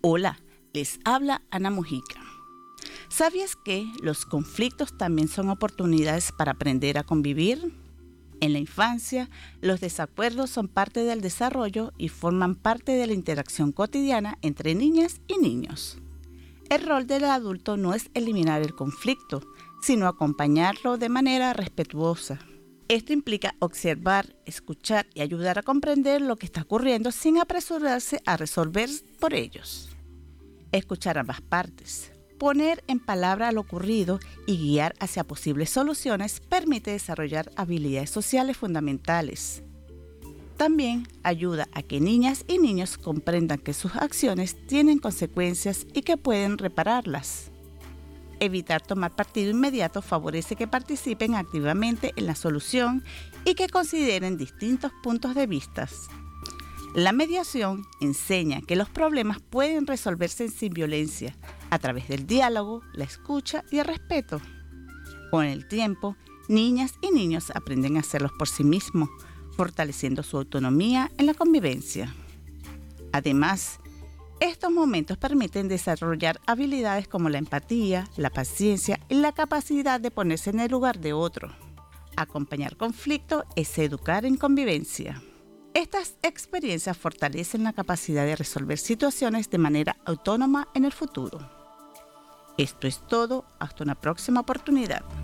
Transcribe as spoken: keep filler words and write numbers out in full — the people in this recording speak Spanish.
Hola, les habla Ana Mujica. ¿Sabías que los conflictos también son oportunidades para aprender a convivir? En la infancia, los desacuerdos son parte del desarrollo y forman parte de la interacción cotidiana entre niñas y niños. El rol del adulto no es eliminar el conflicto, sino acompañarlo de manera respetuosa. Esto implica observar, escuchar y ayudar a comprender lo que está ocurriendo sin apresurarse a resolver por ellos. Escuchar ambas partes, poner en palabra lo ocurrido y guiar hacia posibles soluciones permite desarrollar habilidades sociales fundamentales. También ayuda a que niñas y niños comprendan que sus acciones tienen consecuencias y que pueden repararlas. Evitar tomar partido inmediato favorece que participen activamente en la solución y que consideren distintos puntos de vista. La mediación enseña que los problemas pueden resolverse sin violencia, a través del diálogo, la escucha y el respeto. Con el tiempo, niñas y niños aprenden a hacerlos por sí mismos, fortaleciendo su autonomía en la convivencia. Además, estos momentos permiten desarrollar habilidades como la empatía, la paciencia y la capacidad de ponerse en el lugar de otro. Acompañar conflicto es educar en convivencia. Estas experiencias fortalecen la capacidad de resolver situaciones de manera autónoma en el futuro. Esto es todo, hasta una próxima oportunidad.